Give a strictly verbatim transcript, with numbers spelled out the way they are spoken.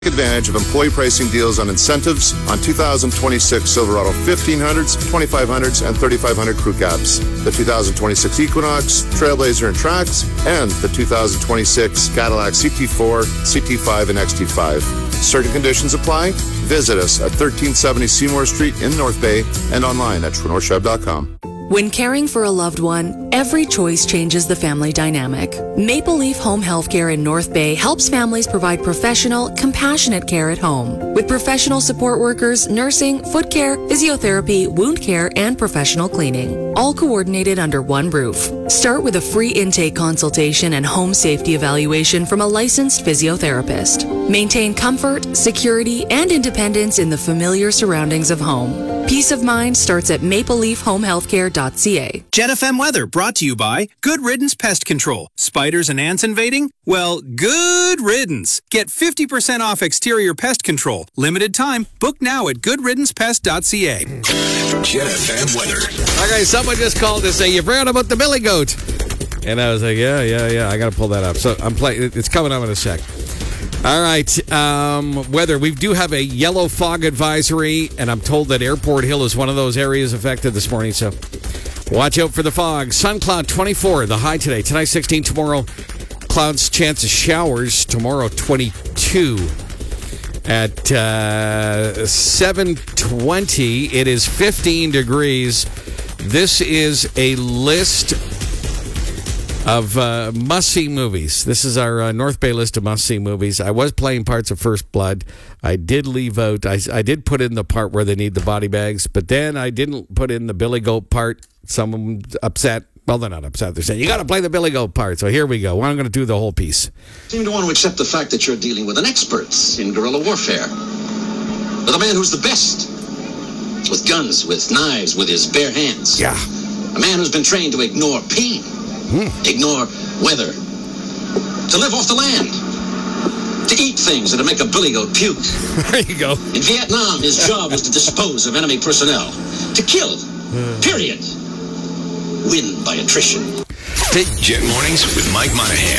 Take advantage of employee pricing deals on incentives on two thousand twenty-six Silverado fifteen hundreds, twenty-five hundreds, and thirty-five hundred crew cabs, the two thousand twenty-six Equinox, Trailblazer, and Trax, and the two thousand twenty-six Cadillac C T four, C T five, and X T five. Certain conditions apply. Visit us at thirteen seventy Seymour Street in North Bay and online at Trenor Chev dot com. When caring for a loved one, every choice changes the family dynamic. Maple Leaf Home Healthcare in North Bay helps families provide professional, compassionate care at home. With professional support workers, nursing, foot care, physiotherapy, wound care, and professional cleaning, all coordinated under one roof. Start with a free intake consultation and home safety evaluation from a licensed physiotherapist. Maintain comfort, security, and independence in the familiar surroundings of home. Peace of mind starts at maple leaf home healthcare dot c a. Gen F M weather brought to you by Good Riddance Pest Control. Spiders and ants invading? Well, good riddance. Get fifty percent off exterior pest control. Limited time. Book now at good riddance pest dot c a. Gen F M weather. Okay, someone just called to say, you forgot about the billy goat. And I was like, yeah, yeah, yeah, I got to pull that up. So I'm playing. It's coming up in a sec. All right, um, weather. We do have a yellow fog advisory, and I'm told that Airport Hill is one of those areas affected this morning, so watch out for the fog. Sun cloud twenty-four, the high today. Tonight sixteen, tomorrow clouds, chance of showers. Tomorrow twenty-two. At uh, seven twenty, it is fifteen degrees. This is a list of uh, must-see movies. This is our uh, North Bay list of must-see movies. I was playing parts of First Blood. I did leave out, I, I did put in the part where they need the body bags, but then I didn't put in the Billy Goat part. Someone upset. Well, they're not upset. They're saying, you got to play the Billy Goat part. So here we go. Well, I'm going to do the whole piece. Seem to want to accept the fact that you're dealing with an expert in guerrilla warfare. With a man who's the best. With guns, with knives, with his bare hands. Yeah. A man who's been trained to ignore pain. Hmm. Ignore weather. To live off the land. To eat things that'll make a billy goat puke. There you go. In Vietnam, his job was to dispose of enemy personnel. To kill. Period. Win by attrition. Jet Mornings with Mike Monahan.